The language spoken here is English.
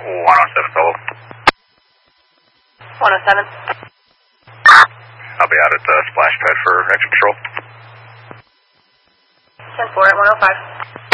107 fellow. 107. I'll be out at the splash pad for exit patrol. 10-4 at 105.